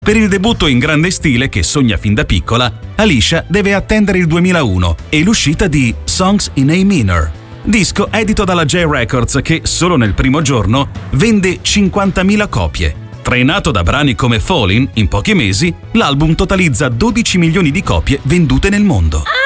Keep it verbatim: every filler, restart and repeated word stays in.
Per il debutto in grande stile che sogna fin da piccola, Alicia deve attendere il duemilauno e l'uscita di Songs in A Minor, disco edito dalla J Records che solo nel primo giorno vende cinquantamila copie. Trainato da brani come Fallin', in pochi mesi l'album totalizza dodici milioni di copie vendute nel mondo.